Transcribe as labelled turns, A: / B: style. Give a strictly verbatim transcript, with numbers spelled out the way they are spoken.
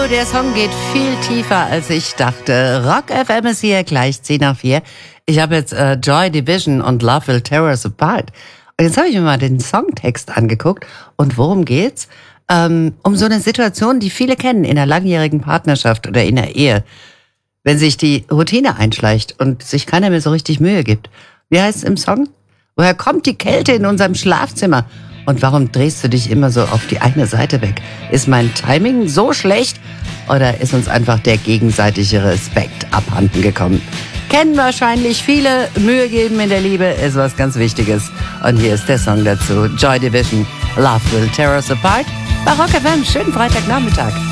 A: der Song geht viel tiefer, als ich dachte. Rock F M ist hier, gleich zehn nach vier. Ich habe jetzt äh, Joy Division und Love Will Tear Us Apart. Und jetzt habe ich mir mal den Songtext angeguckt. Und worum geht's? Ähm, um so eine Situation, die viele kennen in einer langjährigen Partnerschaft oder in einer Ehe. Wenn sich die Routine einschleicht und sich keiner mehr so richtig Mühe gibt. Wie heißt es im Song? Woher kommt die Kälte in unserem Schlafzimmer? Und warum drehst du dich immer so auf die eine Seite weg? Ist mein Timing so schlecht oder ist uns einfach der gegenseitige Respekt abhanden gekommen? Kennen wahrscheinlich viele. Mühe geben in der Liebe ist was ganz Wichtiges. Und hier ist der Song dazu. Joy Division, Love Will Tear Us Apart. Bei Rock F M, schönen Freitagnachmittag.